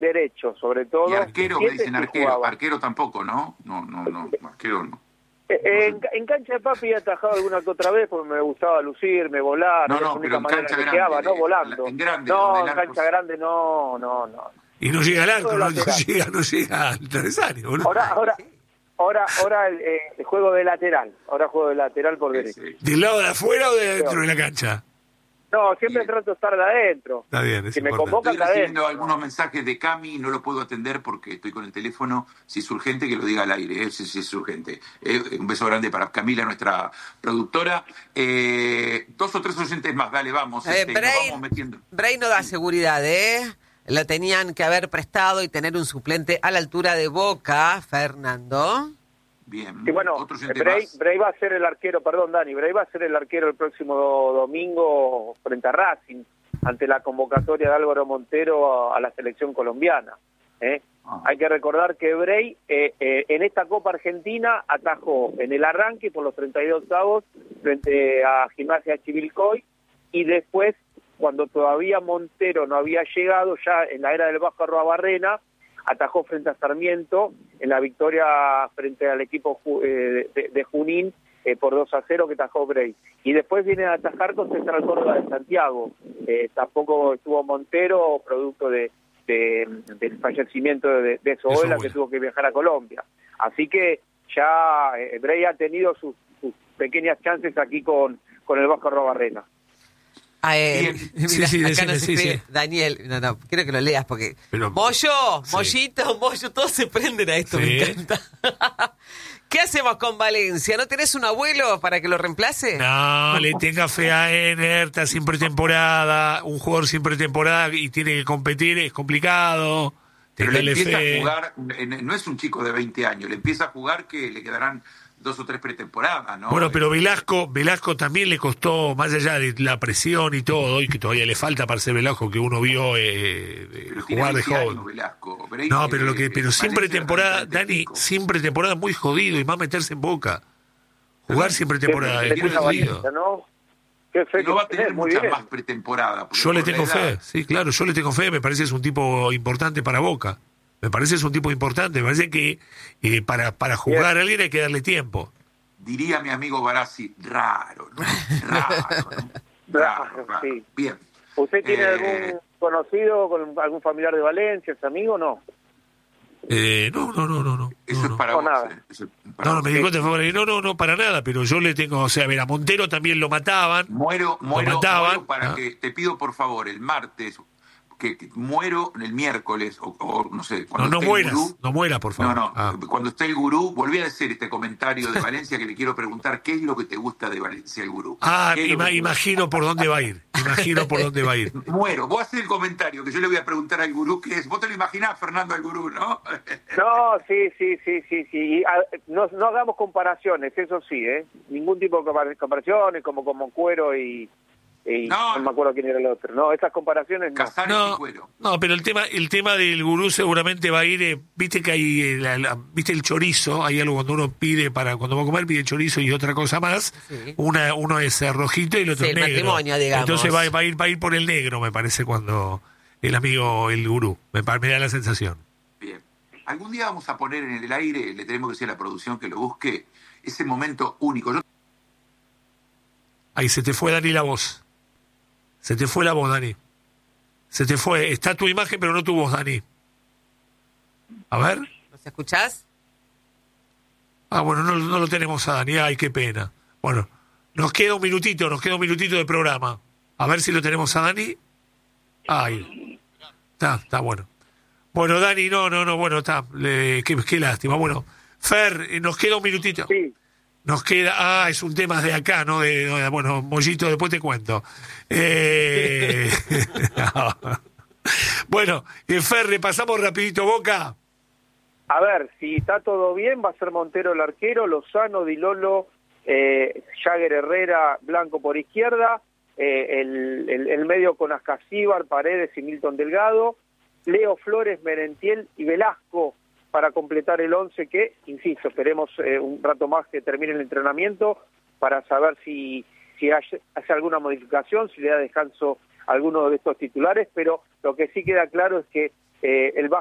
derecho, sobre todo. Y arquero, me dicen arquero. Jugaba. Arquero tampoco, ¿no? No, arquero no. En cancha de papi he atajado alguna que otra vez porque me gustaba lucirme, volar. No, es la pero única en manera cancha que grande, quedaba, no volando. en grande, no, donde en el arco cancha grande no. Y no llega al arco, no Lateral. llega al travesaño, boludo. Ahora el juego de lateral. Ahora juego de lateral por derecho. Sí. ¿Del lado de afuera o de adentro de la cancha? No, siempre Bien. trato de estar de adentro. Está bien, es Si me importante. convocan Estoy de recibiendo adentro. algunos mensajes de Cami, no lo puedo atender porque estoy con el teléfono. Si es urgente, que lo diga al aire, si es urgente. Un beso grande para Camila, nuestra productora. 2 o 3 oyentes más, dale, vamos. Nos vamos metiendo. Bray no da seguridad, Lo tenían que haber prestado y tener un suplente a la altura de Boca, Fernando. Bien. Y bueno, Otro oyente Bray va a ser el arquero, perdón Dani, Bray va a ser el arquero el próximo domingo frente a Racing, ante la convocatoria de Álvaro Montero a la selección colombiana. Hay que recordar que Bray en esta Copa Argentina atajó en el arranque por los 32avos frente a Gimnasia Chivilcoy, y después, cuando todavía Montero no había llegado, ya en la era del Vasco Arruabarrena, atajó frente a Sarmiento en la victoria frente al equipo de Junín por 2-0 que atajó Bray. Y después viene a atajar con Central Córdoba de Santiago. Tampoco estuvo Montero, producto del fallecimiento de Sobola, que tuvo que viajar a Colombia. Así que ya Bray ha tenido sus pequeñas chances aquí con el Vasco Arruabarrena. Sí. Daniel, no, quiero que lo leas porque... Pero, Mollito, todos se prenden a esto, Sí. me encanta. ¿Qué hacemos con Valencia? ¿No tenés un abuelo para que lo reemplace? No, le tenga fe a Ener, está sin pretemporada, un jugador sin pretemporada y tiene que competir, es complicado. Pero le Tenele empieza fe. a jugar, no es un chico de 20 años, le empieza a jugar que le quedarán 2 o 3 pretemporadas, ¿no? Bueno, pero Velasco también le costó, más allá de la presión y todo, y que todavía le falta para ser Velasco, que uno vio jugar de joven. Velasco, No, pero sin pretemporada, Dani, sin pretemporada muy jodido, y más meterse en Boca. Jugar sin pretemporada, es muy jodido. ¿No? Qué fe No va a que tener tenés, muy mucha bien. más pretemporada. porque Yo le por la tengo fe, edad- sí, claro, yo le tengo fe, me parece que es un tipo importante para Boca. Me parece que es un tipo importante, me parece que para jugar a alguien hay que darle tiempo. Diría mi amigo Barassi, raro, ¿no? Raro. Sí. Bien. ¿Usted tiene algún conocido, con algún familiar de Valencia, es amigo o no? No. Eso es para No, vos. nada. Eso es para No, vos. me di cuenta, no, para nada, pero yo le tengo, o sea, a ver, a Montero también lo mataban. Muero mataban. para que te pido por favor el martes que muero el miércoles o no sé cuando No esté mueras, el gurú. no mueras, por favor. Cuando esté el gurú, volví a decir este comentario de Valencia que le quiero preguntar qué es lo que te gusta de Valencia el gurú. ¿Qué es lo que te Imagino por dónde va a ir. Muero, vos haces el comentario que yo le voy a preguntar al gurú qué es. Vos te lo imaginás, Fernando, al gurú, ¿no? No, sí. Y, no hagamos comparaciones, eso sí, ningún tipo de comparaciones, como Cuero y no me acuerdo quién era el otro. No, esas comparaciones no. Casares y Cuero. No, pero el tema del gurú seguramente va a ir, viste que hay, viste el chorizo, hay algo cuando uno pide cuando va a comer, pide chorizo y otra cosa más. Sí. Uno es rojito y el otro Sí, es el negro. matrimonio, digamos. Entonces va a ir por el negro, me parece, cuando el amigo, el gurú, me da la sensación. Bien. Algún día vamos a poner en el aire, le tenemos que decir a la producción que lo busque, ese momento único. Ahí se te fue, Dani, la voz. Se te fue la voz, Dani. Se te fue. Está tu imagen, pero no tu voz, Dani. A ver. ¿Nos escuchás? Bueno, no lo tenemos a Dani. Ay, qué pena. Bueno, nos queda un minutito de programa. A ver si lo tenemos a Dani. Ay. Está bueno. Bueno, Dani, no, bueno, está. Qué lástima. Bueno, Fer, nos queda un minutito. Sí. Nos queda, es un tema de acá, ¿no? Bueno, Mollito, después te cuento. Bueno, Fer, repasamos rapidito Boca. A ver, si está todo bien, va a ser Montero el arquero, Lozano, Di Lolo, Jagger Herrera, Blanco por izquierda, el medio con Ascasíbar, Paredes y Milton Delgado, Leo Flores, Merentiel y Velasco para completar el 11 que, insisto, esperemos un rato más que termine el entrenamiento para saber si hace alguna modificación, si le da descanso a alguno de estos titulares, pero lo que sí queda claro es que el